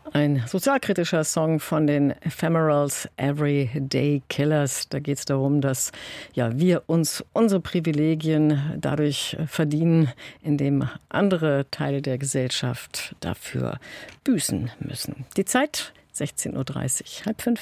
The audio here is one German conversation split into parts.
Ein sozialkritischer Song von den Ephemerals, Everyday Killers. Da geht es darum, dass wir uns unsere Privilegien dadurch verdienen, indem andere Teile der Gesellschaft dafür büßen müssen. Die Zeit 16.30 Uhr, 4:30.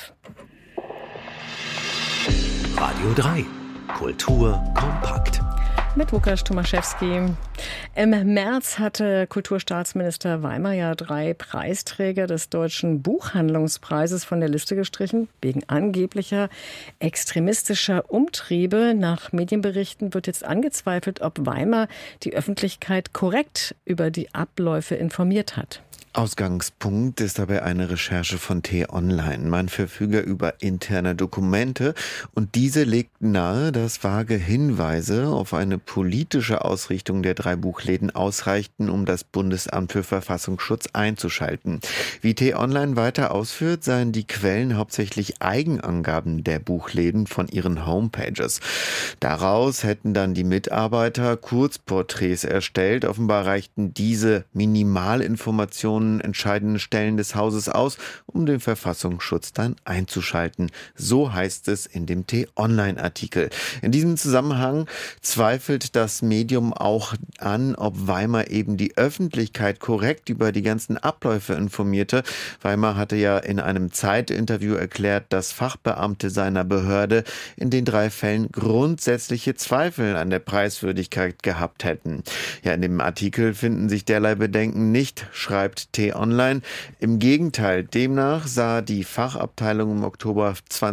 Radio 3, Kultur kompakt. Mit Łukasz Tomaszewski. Im März hatte Kulturstaatsminister Weimer 3 Preisträger des Deutschen Buchhandlungspreises von der Liste gestrichen, wegen angeblicher extremistischer Umtriebe. Nach Medienberichten wird jetzt angezweifelt, ob Weimer die Öffentlichkeit korrekt über die Abläufe informiert hat. Ausgangspunkt ist dabei eine Recherche von T-Online. Man verfüge über interne Dokumente und diese legten nahe, dass vage Hinweise auf eine politische Ausrichtung der 3 Buchläden ausreichten, um das Bundesamt für Verfassungsschutz einzuschalten. Wie T-Online weiter ausführt, seien die Quellen hauptsächlich Eigenangaben der Buchläden von ihren Homepages. Daraus hätten dann die Mitarbeiter Kurzporträts erstellt. Offenbar reichten diese Minimalinformationen entscheidenden Stellen des Hauses aus, um den Verfassungsschutz dann einzuschalten. So heißt es in dem T-Online-Artikel. In diesem Zusammenhang zweifelt das Medium auch an, ob Weimer eben die Öffentlichkeit korrekt über die ganzen Abläufe informierte. Weimer hatte ja in einem Zeit-Interview erklärt, dass Fachbeamte seiner Behörde in den 3 Fällen grundsätzliche Zweifel an der Preiswürdigkeit gehabt hätten. Ja, in dem Artikel finden sich derlei Bedenken nicht, schreibt T-Online. Im Gegenteil, demnach sah die Fachabteilung im Oktober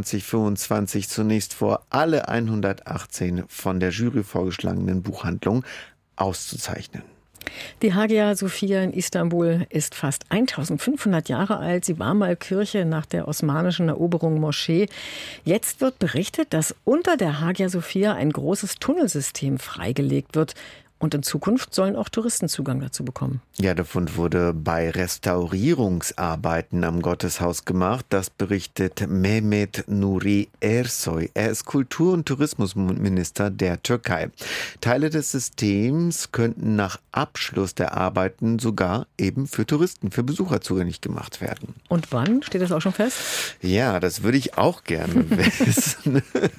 2025 zunächst vor, alle 118 von der Jury vorgeschlagenen Buchhandlungen auszuzeichnen. Die Hagia Sophia in Istanbul ist fast 1500 Jahre alt. Sie war mal Kirche nach der osmanischen Eroberung Moschee. Jetzt wird berichtet, dass unter der Hagia Sophia ein großes Tunnelsystem freigelegt wird. Und in Zukunft sollen auch Touristen Zugang dazu bekommen. Ja, der Fund wurde bei Restaurierungsarbeiten am Gotteshaus gemacht. Das berichtet Mehmet Nuri Ersoy. Er ist Kultur- und Tourismusminister der Türkei. Teile des Systems könnten nach Abschluss der Arbeiten sogar eben für Touristen, für Besucher zugänglich gemacht werden. Und wann? Steht das auch schon fest? Ja, das würde ich auch gerne wissen.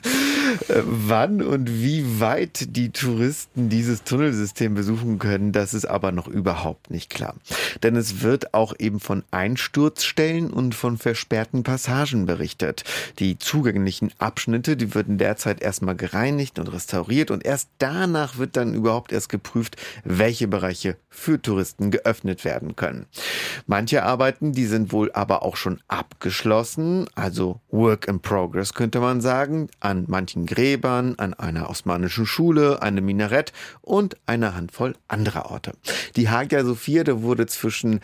Wann und wie weit die Touristen dieses Tunnelsystem besuchen können, das ist aber noch überhaupt nicht klar. Denn es wird auch eben von Einsturzstellen und von versperrten Passagen berichtet. Die zugänglichen Abschnitte, die würden derzeit erstmal gereinigt und restauriert und erst danach wird dann überhaupt erst geprüft, welche Bereiche für Touristen geöffnet werden können. Manche Arbeiten, die sind wohl aber auch schon abgeschlossen, also Work in Progress könnte man sagen, an manchen Gräbern, an einer osmanischen Schule, einem Minarett und einer Handvoll anderer Orte. Die Hagia Sophia, da wurde zwischen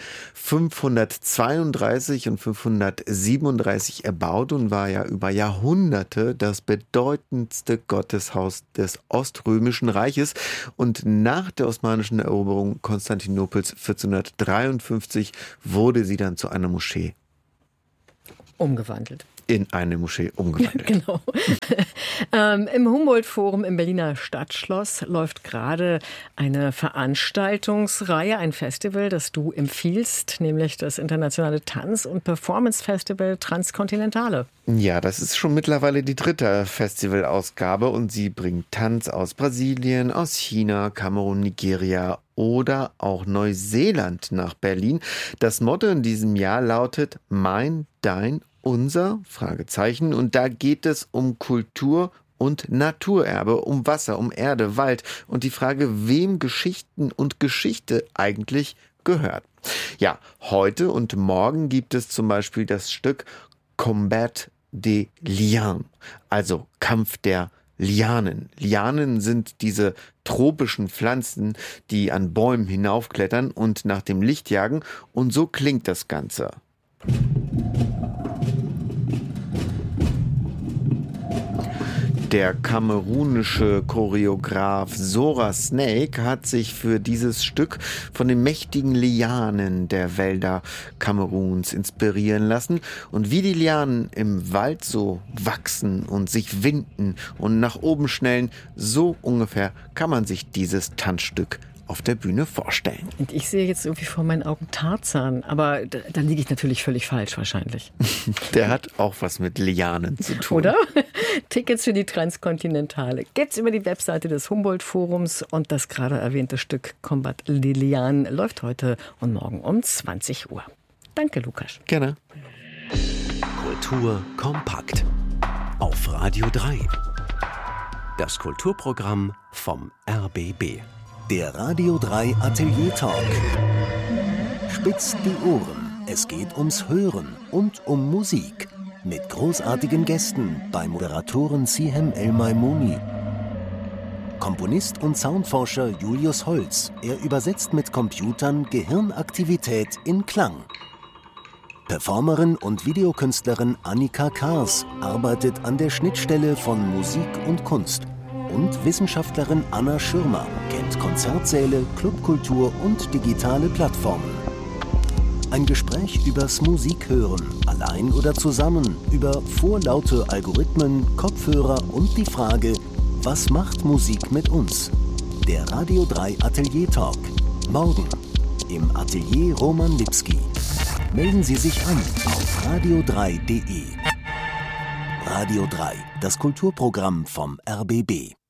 532 und 537 erbaut und war ja über Jahrhunderte das bedeutendste Gotteshaus des Oströmischen Reiches. Und nach der osmanischen Eroberung Konstantinopels 1453 wurde sie dann zu einer Moschee umgewandelt. In eine Moschee umgewandelt. Genau. Im Humboldt-Forum im Berliner Stadtschloss läuft gerade eine Veranstaltungsreihe, ein Festival, das du empfiehlst, nämlich das internationale Tanz- und Performance-Festival Transkontinentale. Ja, das ist schon mittlerweile die 3. Festivalausgabe und sie bringt Tanz aus Brasilien, aus China, Kamerun, Nigeria oder auch Neuseeland nach Berlin. Das Motto in diesem Jahr lautet Mein, Dein, Unser? Fragezeichen. Und da geht es um Kultur und Naturerbe, um Wasser, um Erde, Wald und die Frage, wem Geschichten und Geschichte eigentlich gehört. Ja, heute und morgen gibt es zum Beispiel das Stück Combat des Lianes, also Kampf der Lianen. Lianen sind diese tropischen Pflanzen, die an Bäumen hinaufklettern und nach dem Licht jagen. Und so klingt das Ganze. Der kamerunische Choreograf Zora Snake hat sich für dieses Stück von den mächtigen Lianen der Wälder Kameruns inspirieren lassen. Und wie die Lianen im Wald so wachsen und sich winden und nach oben schnellen, so ungefähr kann man sich dieses Tanzstück auf der Bühne vorstellen. Und ich sehe jetzt irgendwie vor meinen Augen Tarzan, aber da liege ich natürlich völlig falsch wahrscheinlich. Der hat auch was mit Lianen zu tun. Oder? Tickets für die Transkontinentale gibt's über die Webseite des Humboldt-Forums und das gerade erwähnte Stück Combat Lilian läuft heute und morgen um 20 Uhr. Danke, Lukas. Gerne. Kultur kompakt. Auf Radio 3. Das Kulturprogramm vom RBB. Der Radio 3 Atelier Talk. Spitzt die Ohren. Es geht ums Hören und um Musik. Mit großartigen Gästen bei Moderatorin Sihem El-Maimouni. Komponist und Soundforscher Julius Holz. Er übersetzt mit Computern Gehirnaktivität in Klang. Performerin und Videokünstlerin Annika Kars arbeitet an der Schnittstelle von Musik und Kunst. Und Wissenschaftlerin Anna Schirmer kennt Konzertsäle, Clubkultur und digitale Plattformen. Ein Gespräch übers Musikhören, allein oder zusammen, über vorlaute Algorithmen, Kopfhörer und die Frage, was macht Musik mit uns? Der Radio 3 Atelier Talk. Morgen im Atelier Roman Lipski. Melden Sie sich an auf radio3.de. Radio 3, das Kulturprogramm vom RBB.